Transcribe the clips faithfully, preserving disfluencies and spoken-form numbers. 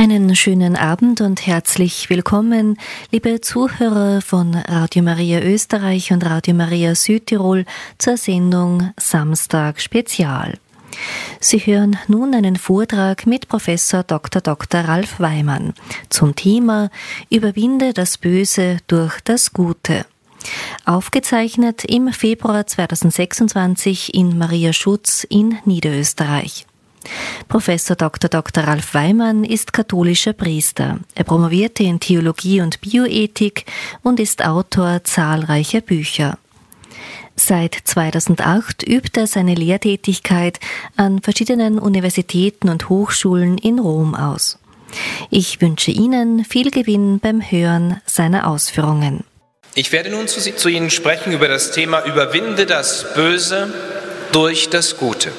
Einen schönen Abend und herzlich willkommen, liebe Zuhörer von Radio Maria Österreich und Radio Maria Südtirol zur Sendung Samstag Spezial. Sie hören nun einen Vortrag mit Professor Doktor Doktor Ralf Weimann zum Thema Überwinde das Böse durch das Gute. Aufgezeichnet im Februar zweitausendsechsundzwanzig in Maria Schutz in Niederösterreich. Professor Doktor Doktor Ralf Weimann ist katholischer Priester. Er promovierte in Theologie und Bioethik und ist Autor zahlreicher Bücher. Seit zweitausendacht übt er seine Lehrtätigkeit an verschiedenen Universitäten und Hochschulen in Rom aus. Ich wünsche Ihnen viel Gewinn beim Hören seiner Ausführungen. Ich werde nun zu, zu Ihnen sprechen über das Thema Überwinde das Böse durch das Gute.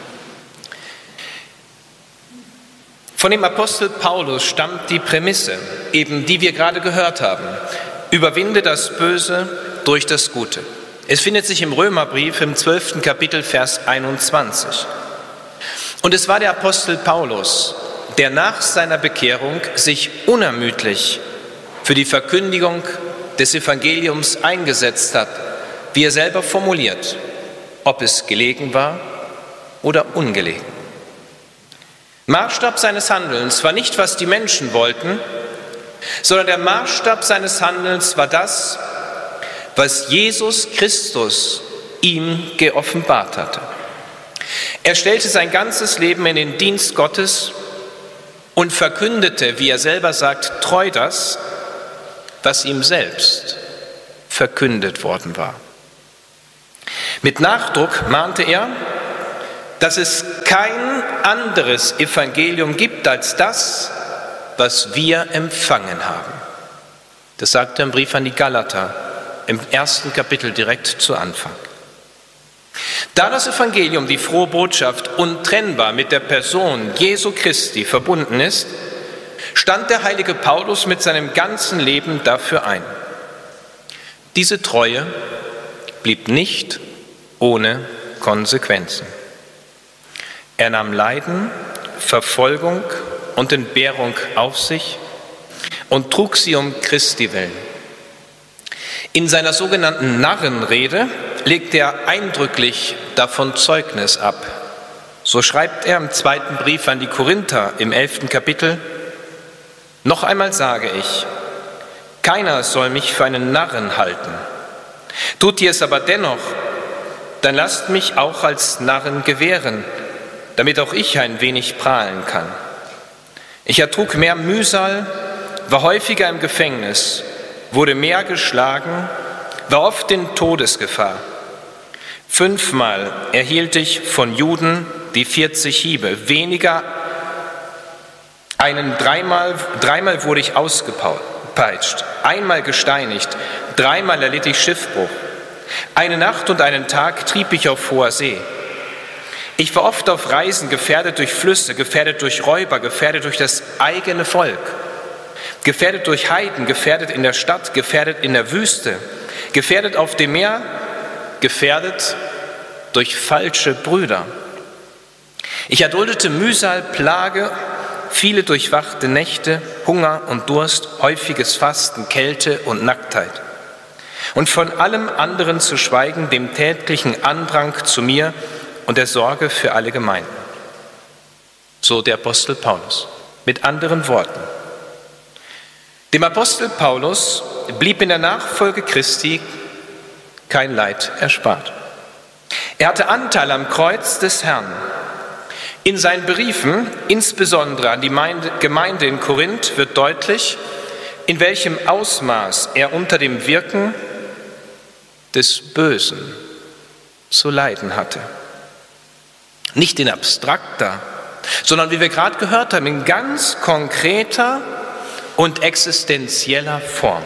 Von dem Apostel Paulus stammt die Prämisse, eben die wir gerade gehört haben. Überwinde das Böse durch das Gute. Es findet sich im Römerbrief im zwölften Kapitel, Vers einundzwanzig. Und es war der Apostel Paulus, der nach seiner Bekehrung sich unermüdlich für die Verkündigung des Evangeliums eingesetzt hat, wie er selber formuliert, ob es gelegen war oder ungelegen. Maßstab seines Handelns war nicht, was die Menschen wollten, sondern der Maßstab seines Handelns war das, was Jesus Christus ihm geoffenbart hatte. Er stellte sein ganzes Leben in den Dienst Gottes und verkündete, wie er selber sagt, treu das, was ihm selbst verkündet worden war. Mit Nachdruck mahnte er, dass es kein anderes Evangelium gibt als das, was wir empfangen haben. Das sagt er im Brief an die Galater, im ersten Kapitel direkt zu Anfang. Da das Evangelium, die frohe Botschaft, untrennbar mit der Person Jesu Christi verbunden ist, stand der heilige Paulus mit seinem ganzen Leben dafür ein. Diese Treue blieb nicht ohne Konsequenzen. Er nahm Leiden, Verfolgung und Entbehrung auf sich und trug sie um Christi willen. In seiner sogenannten Narrenrede legt er eindrücklich davon Zeugnis ab. So schreibt er im zweiten Brief an die Korinther im elften Kapitel: Noch einmal sage ich, keiner soll mich für einen Narren halten. Tut ihr es aber dennoch, dann lasst mich auch als Narren gewähren, damit auch ich ein wenig prahlen kann. Ich ertrug mehr Mühsal, war häufiger im Gefängnis, wurde mehr geschlagen, war oft in Todesgefahr. Fünfmal erhielt ich von Juden die vierzig Hiebe, weniger einen dreimal, dreimal wurde ich ausgepeitscht, einmal gesteinigt, dreimal erlitt ich Schiffbruch. Eine Nacht und einen Tag trieb ich auf hoher See. Ich war oft auf Reisen, gefährdet durch Flüsse, gefährdet durch Räuber, gefährdet durch das eigene Volk, gefährdet durch Heiden, gefährdet in der Stadt, gefährdet in der Wüste, gefährdet auf dem Meer, gefährdet durch falsche Brüder. Ich erduldete Mühsal, Plage, viele durchwachte Nächte, Hunger und Durst, häufiges Fasten, Kälte und Nacktheit. Und von allem anderen zu schweigen, dem täglichen Andrang zu mir und der Sorge für alle Gemeinden. So der Apostel Paulus. Mit anderen Worten: Dem Apostel Paulus blieb in der Nachfolge Christi kein Leid erspart. Er hatte Anteil am Kreuz des Herrn. In seinen Briefen, insbesondere an die Gemeinde in Korinth, wird deutlich, in welchem Ausmaß er unter dem Wirken des Bösen zu leiden hatte. Nicht in abstrakter, sondern wie wir gerade gehört haben, in ganz konkreter und existenzieller Form.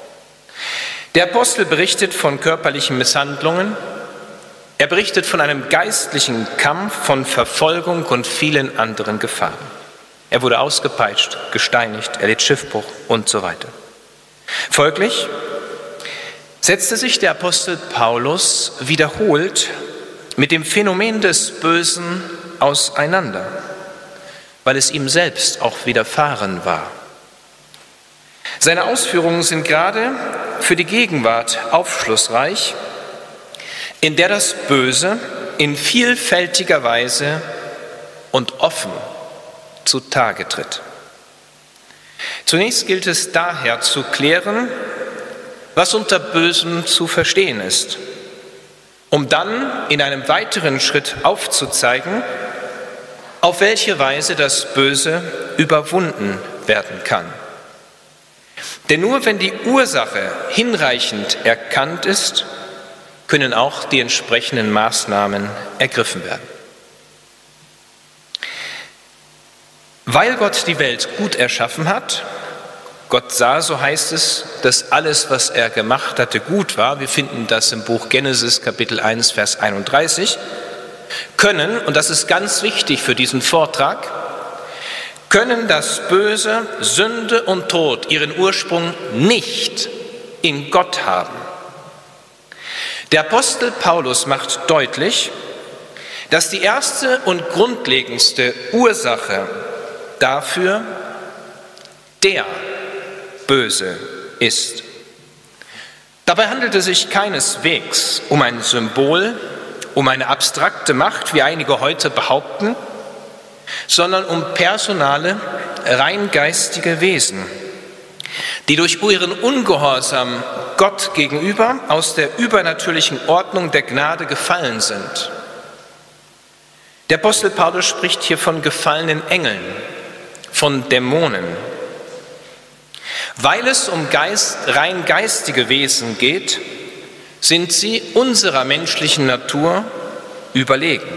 Der Apostel berichtet von körperlichen Misshandlungen, er berichtet von einem geistlichen Kampf, von Verfolgung und vielen anderen Gefahren. Er wurde ausgepeitscht, gesteinigt, er litt Schiffbruch und so weiter. Folglich setzte sich der Apostel Paulus wiederholt mit dem Phänomen des Bösen auseinander. weil es ihm selbst auch widerfahren war. Seine Ausführungen sind gerade für die Gegenwart aufschlussreich, in der das Böse in vielfältiger Weise und offen zutage tritt. Zunächst gilt es daher zu klären, was unter Bösem zu verstehen ist, um dann in einem weiteren Schritt aufzuzeigen, auf welche Weise das Böse überwunden werden kann. Denn nur wenn die Ursache hinreichend erkannt ist, können auch die entsprechenden Maßnahmen ergriffen werden. Weil Gott die Welt gut erschaffen hat, Gott sah, so heißt es, dass alles, was er gemacht hatte, gut war. Wir finden das im Buch Genesis, Kapitel eins, Vers einunddreißig. Können, und das ist ganz wichtig für diesen Vortrag, können das Böse, Sünde und Tod ihren Ursprung nicht in Gott haben. Der Apostel Paulus macht deutlich, dass die erste und grundlegendste Ursache dafür der Böse ist. Dabei handelt es sich keineswegs um ein Symbol, um eine abstrakte Macht, wie einige heute behaupten, sondern um personale, rein geistige Wesen, die durch ihren Ungehorsam Gott gegenüber aus der übernatürlichen Ordnung der Gnade gefallen sind. Der Apostel Paulus spricht hier von gefallenen Engeln, von Dämonen. Weil es um Geist, rein geistige Wesen geht, sind sie unserer menschlichen Natur überlegen.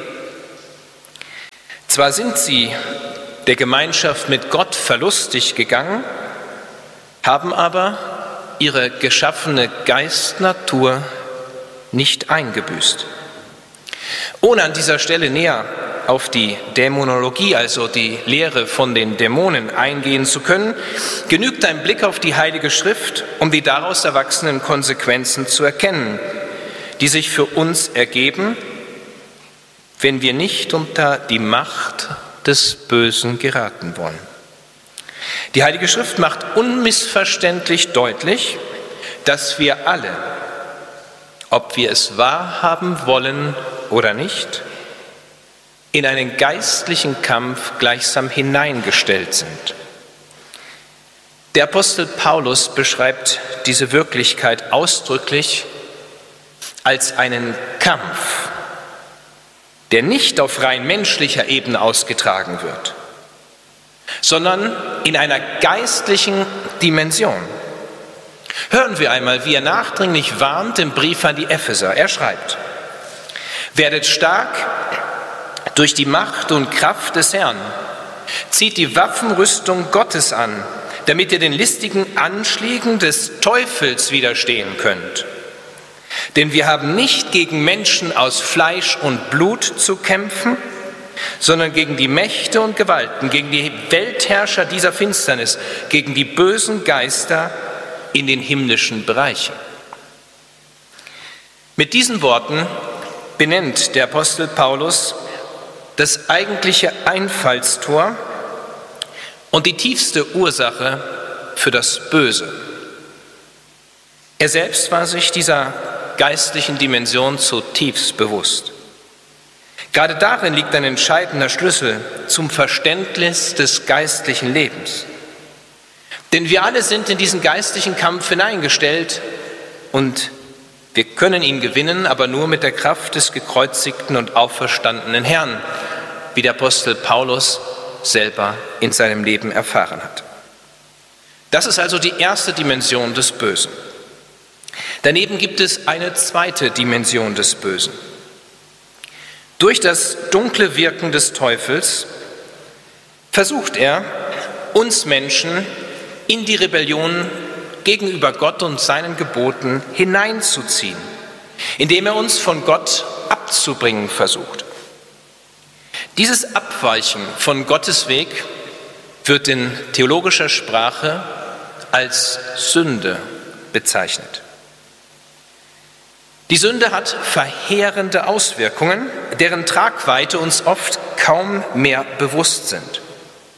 Zwar sind sie der Gemeinschaft mit Gott verlustig gegangen, haben aber ihre geschaffene Geistnatur nicht eingebüßt. Ohne an dieser Stelle näher auf die Dämonologie, also die Lehre von den Dämonen, eingehen zu können, genügt ein Blick auf die Heilige Schrift, um die daraus erwachsenen Konsequenzen zu erkennen, die sich für uns ergeben, wenn wir nicht unter die Macht des Bösen geraten wollen. Die Heilige Schrift macht unmissverständlich deutlich, dass wir alle, ob wir es wahrhaben wollen oder nicht, in einen geistlichen Kampf gleichsam hineingestellt sind. Der Apostel Paulus beschreibt diese Wirklichkeit ausdrücklich als einen Kampf, der nicht auf rein menschlicher Ebene ausgetragen wird, sondern in einer geistlichen Dimension. Hören wir einmal, wie er nachdringlich warnt im Brief an die Epheser. Er schreibt: Werdet stark durch die Macht und Kraft des Herrn, zieht die Waffenrüstung Gottes an, damit ihr den listigen Anschlägen des Teufels widerstehen könnt. Denn wir haben nicht gegen Menschen aus Fleisch und Blut zu kämpfen, sondern gegen die Mächte und Gewalten, gegen die Weltherrscher dieser Finsternis, gegen die bösen Geister in den himmlischen Bereichen. Mit diesen Worten benennt der Apostel Paulus das eigentliche Einfallstor und die tiefste Ursache für das Böse. Er selbst war sich dieser geistlichen Dimension zutiefst bewusst. Gerade darin liegt ein entscheidender Schlüssel zum Verständnis des geistlichen Lebens. Denn wir alle sind in diesen geistlichen Kampf hineingestellt und wir können ihn gewinnen, aber nur mit der Kraft des gekreuzigten und auferstandenen Herrn, wie der Apostel Paulus selber in seinem Leben erfahren hat. Das ist also die erste Dimension des Bösen. Daneben gibt es eine zweite Dimension des Bösen. Durch das dunkle Wirken des Teufels versucht er, uns Menschen in die Rebellion gegenüber Gott und seinen Geboten hineinzuziehen, indem er uns von Gott abzubringen versucht. Dieses Abweichen von Gottes Weg wird in theologischer Sprache als Sünde bezeichnet. Die Sünde hat verheerende Auswirkungen, deren Tragweite uns oft kaum mehr bewusst sind.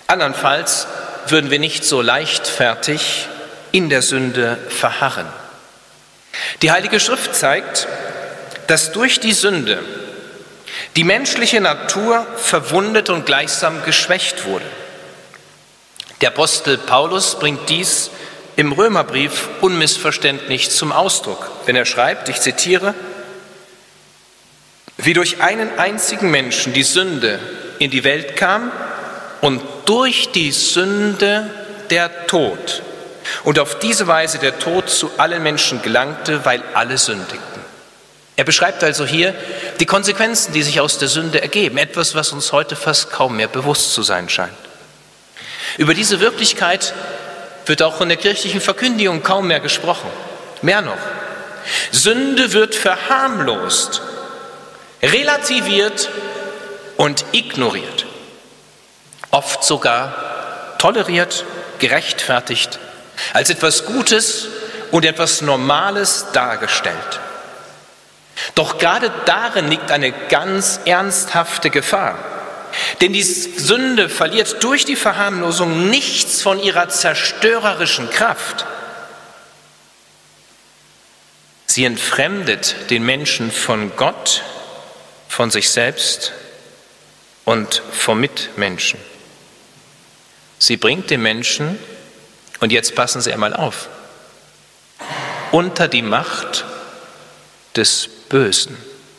Andernfalls würden wir nicht so leichtfertig in der Sünde verharren. Die Heilige Schrift zeigt, dass durch die Sünde die menschliche Natur verwundet und gleichsam geschwächt wurde. Der Apostel Paulus bringt dies im Römerbrief unmissverständlich zum Ausdruck, wenn er schreibt, ich zitiere, wie durch einen einzigen Menschen die Sünde in die Welt kam und durch die Sünde der Tod. Und auf diese Weise der Tod zu allen Menschen gelangte, weil alle sündigten. Er beschreibt also hier die Konsequenzen, die sich aus der Sünde ergeben. Etwas, was uns heute fast kaum mehr bewusst zu sein scheint. Über diese Wirklichkeit wird auch in der kirchlichen Verkündigung kaum mehr gesprochen. Mehr noch, Sünde wird verharmlost, relativiert und ignoriert. Oft sogar toleriert, gerechtfertigt, als etwas Gutes und etwas Normales dargestellt. Doch gerade darin liegt eine ganz ernsthafte Gefahr. Denn die Sünde verliert durch die Verharmlosung nichts von ihrer zerstörerischen Kraft. Sie entfremdet den Menschen von Gott, von sich selbst und vom Mitmenschen. Sie bringt den Menschen, und jetzt passen Sie einmal auf, unter die Macht des Bösen.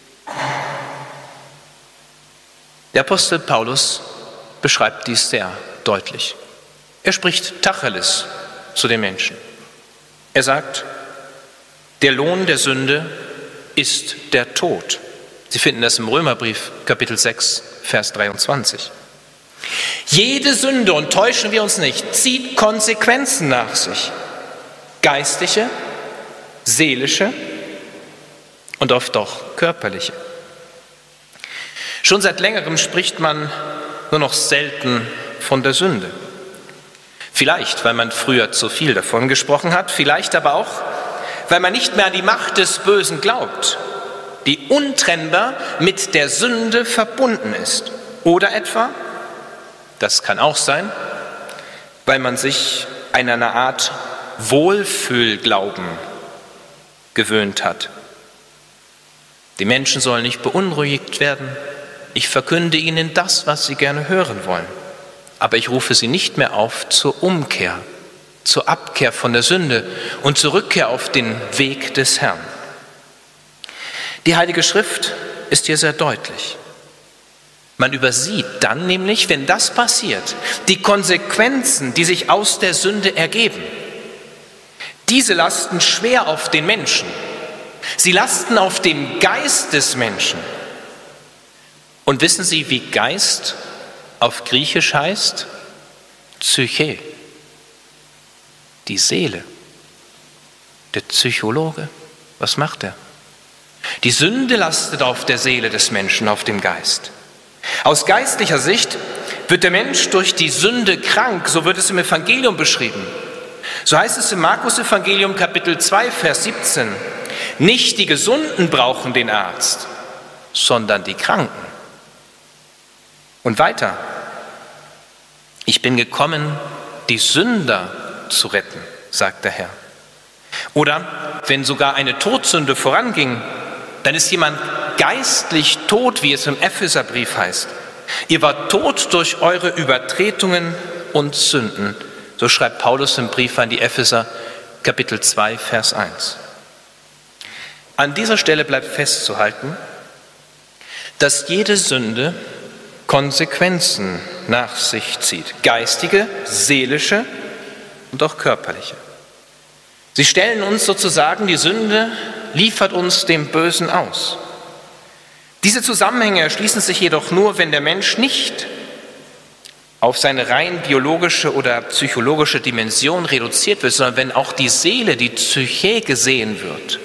Der Apostel Paulus beschreibt dies sehr deutlich. Er spricht Tacheles zu den Menschen. Er sagt, der Lohn der Sünde ist der Tod. Sie finden das im Römerbrief, Kapitel sechs, Vers dreiundzwanzig. Jede Sünde, und täuschen wir uns nicht, zieht Konsequenzen nach sich. Geistliche, seelische und oft auch körperliche. Schon seit längerem spricht man nur noch selten von der Sünde. Vielleicht, weil man früher zu viel davon gesprochen hat, vielleicht aber auch, weil man nicht mehr an die Macht des Bösen glaubt, die untrennbar mit der Sünde verbunden ist. Oder etwa, das kann auch sein, weil man sich an einer Art Wohlfühlglauben gewöhnt hat. Die Menschen sollen nicht beunruhigt werden. Ich verkünde ihnen das, was sie gerne hören wollen. Aber ich rufe sie nicht mehr auf zur Umkehr, zur Abkehr von der Sünde und zur Rückkehr auf den Weg des Herrn. Die Heilige Schrift ist hier sehr deutlich. Man übersieht dann nämlich, wenn das passiert, die Konsequenzen, die sich aus der Sünde ergeben. Diese lasten schwer auf den Menschen. Sie lasten auf dem Geist des Menschen. Und wissen Sie, wie Geist auf Griechisch heißt? Psyche. Die Seele. Der Psychologe. Was macht er? Die Sünde lastet auf der Seele des Menschen, auf dem Geist. Aus geistlicher Sicht wird der Mensch durch die Sünde krank, so wird es im Evangelium beschrieben. So heißt es im Markus-Evangelium Kapitel zwei, Vers siebzehn. Nicht die Gesunden brauchen den Arzt, sondern die Kranken. Und weiter. Ich bin gekommen, die Sünder zu retten, sagt der Herr. Oder wenn sogar eine Todsünde voranging, dann ist jemand geistlich tot, wie es im Epheserbrief heißt. Ihr wart tot durch eure Übertretungen und Sünden. So schreibt Paulus im Brief an die Epheser, Kapitel zwei, Vers eins. An dieser Stelle bleibt festzuhalten, dass jede Sünde Konsequenzen nach sich zieht. Geistige, seelische und auch körperliche. Sie stellen uns sozusagen, die Sünde liefert uns dem Bösen aus. Diese Zusammenhänge erschließen sich jedoch nur, wenn der Mensch nicht auf seine rein biologische oder psychologische Dimension reduziert wird, sondern wenn auch die Seele, die Psyche gesehen wird.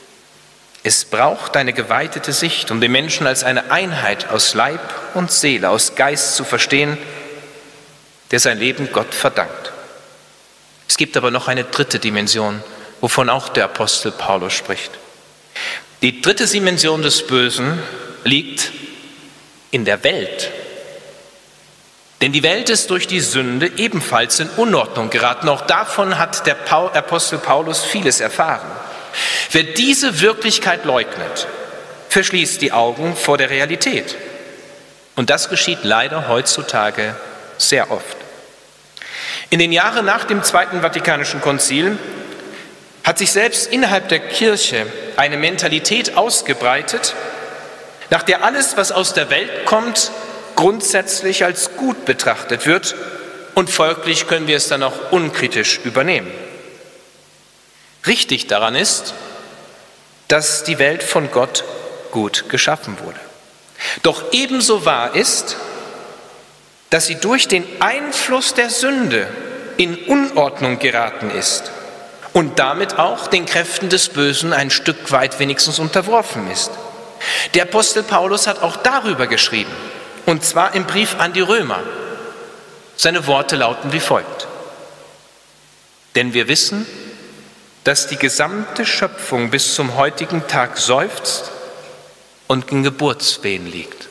Es braucht eine geweitete Sicht, um den Menschen als eine Einheit aus Leib und Seele, aus Geist zu verstehen, der sein Leben Gott verdankt. Es gibt aber noch eine dritte Dimension, wovon auch der Apostel Paulus spricht. Die dritte Dimension des Bösen liegt in der Welt. Denn die Welt ist durch die Sünde ebenfalls in Unordnung geraten. Auch davon hat der Apostel Paulus vieles erfahren. Wer diese Wirklichkeit leugnet, verschließt die Augen vor der Realität. Und das geschieht leider heutzutage sehr oft. In den Jahren nach dem Zweiten Vatikanischen Konzil hat sich selbst innerhalb der Kirche eine Mentalität ausgebreitet, nach der alles, was aus der Welt kommt, grundsätzlich als gut betrachtet wird und folglich können wir es dann auch unkritisch übernehmen. Richtig daran ist, dass die Welt von Gott gut geschaffen wurde. Doch ebenso wahr ist, dass sie durch den Einfluss der Sünde in Unordnung geraten ist und damit auch den Kräften des Bösen ein Stück weit wenigstens unterworfen ist. Der Apostel Paulus hat auch darüber geschrieben, und zwar im Brief an die Römer. Seine Worte lauten wie folgt: Denn wir wissen, dass die gesamte Schöpfung bis zum heutigen Tag seufzt und in Geburtswehen liegt.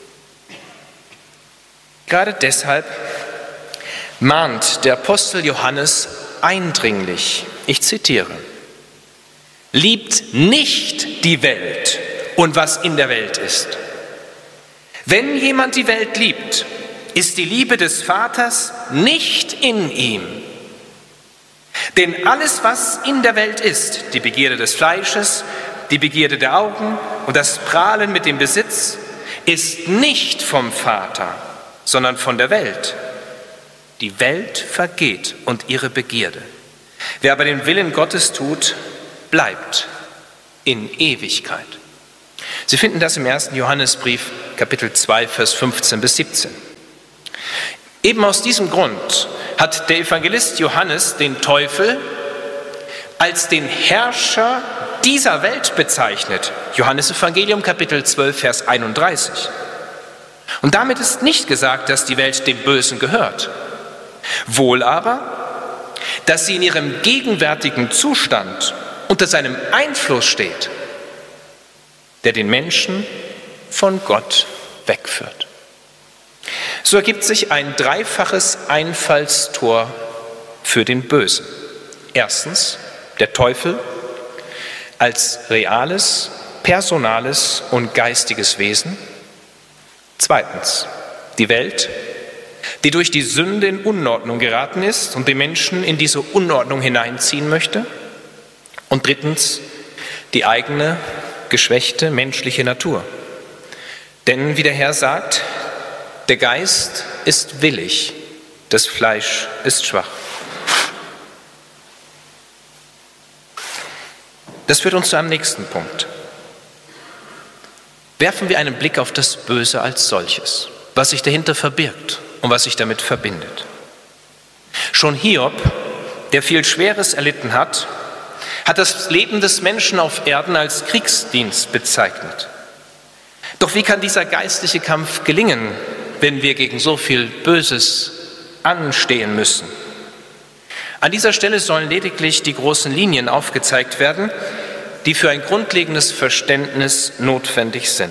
Gerade deshalb mahnt der Apostel Johannes eindringlich, ich zitiere: Liebt nicht die Welt und was in der Welt ist. Wenn jemand die Welt liebt, ist die Liebe des Vaters nicht in ihm. Denn alles, was in der Welt ist, die Begierde des Fleisches, die Begierde der Augen und das Prahlen mit dem Besitz, ist nicht vom Vater, sondern von der Welt. Die Welt vergeht und ihre Begierde. Wer aber den Willen Gottes tut, bleibt in Ewigkeit. Sie finden das im ersten Johannesbrief, Kapitel zwei, Vers fünfzehn bis siebzehn. Eben aus diesem Grund hat der Evangelist Johannes den Teufel als den Herrscher dieser Welt bezeichnet. Johannes Evangelium, Kapitel zwölf, Vers einunddreißig. Und damit ist nicht gesagt, dass die Welt dem Bösen gehört. Wohl aber, dass sie in ihrem gegenwärtigen Zustand unter seinem Einfluss steht, der den Menschen von Gott wegführt. So ergibt sich ein dreifaches Einfallstor für den Bösen. Erstens, der Teufel als reales, personales und geistiges Wesen. Zweitens, die Welt, die durch die Sünde in Unordnung geraten ist und den Menschen in diese Unordnung hineinziehen möchte. Und drittens, die eigene, geschwächte menschliche Natur. Denn wie der Herr sagt, der Geist ist willig, das Fleisch ist schwach. Das führt uns zu einem nächsten Punkt. Werfen wir einen Blick auf das Böse als solches, was sich dahinter verbirgt und was sich damit verbindet. Schon Hiob, der viel Schweres erlitten hat, hat das Leben des Menschen auf Erden als Kriegsdienst bezeichnet. Doch wie kann dieser geistliche Kampf gelingen, wenn wir gegen so viel Böses anstehen müssen? An dieser Stelle sollen lediglich die großen Linien aufgezeigt werden, die für ein grundlegendes Verständnis notwendig sind.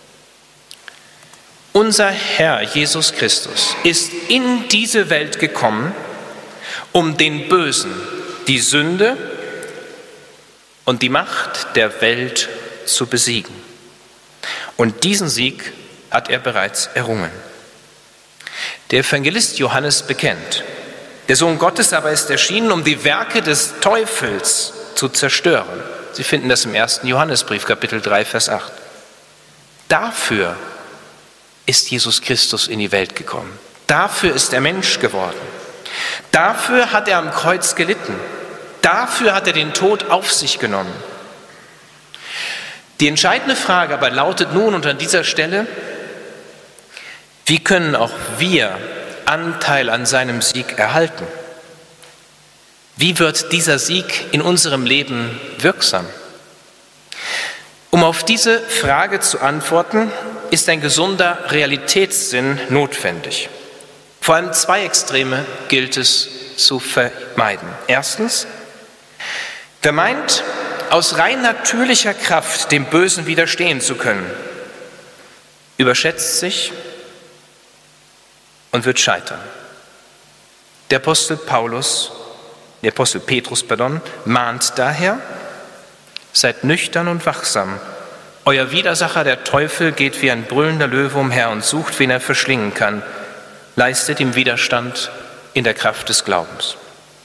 Unser Herr Jesus Christus ist in diese Welt gekommen, um den Bösen, die Sünde und die Macht der Welt zu besiegen. Und diesen Sieg hat er bereits errungen. Der Evangelist Johannes bekennt: Der Sohn Gottes aber ist erschienen, um die Werke des Teufels zu zerstören. Sie finden das im ersten Johannesbrief, Kapitel drei, Vers acht. Dafür ist Jesus Christus in die Welt gekommen. Dafür ist er Mensch geworden. Dafür hat er am Kreuz gelitten. Dafür hat er den Tod auf sich genommen. Die entscheidende Frage aber lautet nun und an dieser Stelle: Wie können auch wir Anteil an seinem Sieg erhalten? Wie wird dieser Sieg in unserem Leben wirksam? Um auf diese Frage zu antworten, ist ein gesunder Realitätssinn notwendig. Vor allem zwei Extreme gilt es zu vermeiden. Erstens, wer meint, aus rein natürlicher Kraft dem Bösen widerstehen zu können, überschätzt sich und wird scheitern. Der Apostel Paulus, der Apostel Petrus, pardon, mahnt daher: Seid nüchtern und wachsam. Euer Widersacher, der Teufel, geht wie ein brüllender Löwe umher und sucht, wen er verschlingen kann. Leistet ihm Widerstand in der Kraft des Glaubens.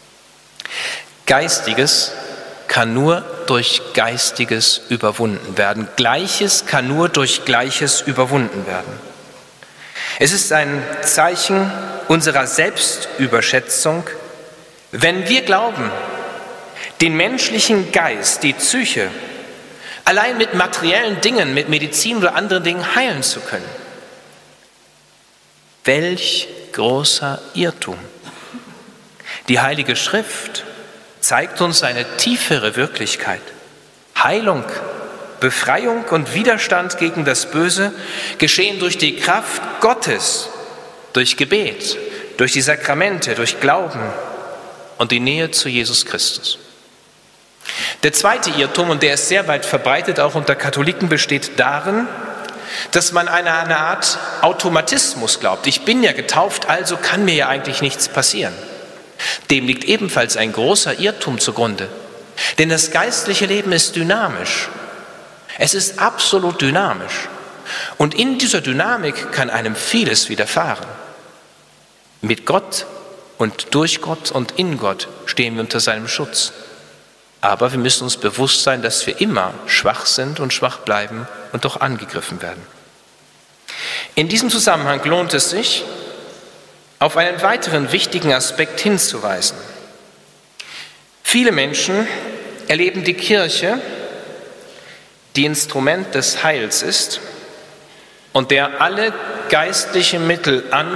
Geistiges kann nur durch Geistiges überwunden werden. Gleiches kann nur durch Gleiches überwunden werden. Es ist ein Zeichen unserer Selbstüberschätzung, wenn wir glauben, den menschlichen Geist, die Psyche, allein mit materiellen Dingen, mit Medizin oder anderen Dingen heilen zu können. Welch großer Irrtum! Die Heilige Schrift zeigt uns eine tiefere Wirklichkeit. Heilung, Befreiung und Widerstand gegen das Böse geschehen durch die Kraft Gottes, durch Gebet, durch die Sakramente, durch Glauben und die Nähe zu Jesus Christus. Der zweite Irrtum, und der ist sehr weit verbreitet, auch unter Katholiken, besteht darin, dass man an eine Art Automatismus glaubt. Ich bin ja getauft, also kann mir ja eigentlich nichts passieren. Dem liegt ebenfalls ein großer Irrtum zugrunde. Denn das geistliche Leben ist dynamisch. Es ist absolut dynamisch. Und in dieser Dynamik kann einem vieles widerfahren. Mit Gott und durch Gott und in Gott stehen wir unter seinem Schutz. Aber wir müssen uns bewusst sein, dass wir immer schwach sind und schwach bleiben und doch angegriffen werden. In diesem Zusammenhang lohnt es sich, auf einen weiteren wichtigen Aspekt hinzuweisen. Viele Menschen erleben die Kirche, die Instrument des Heils ist und der alle geistlichen Mittel an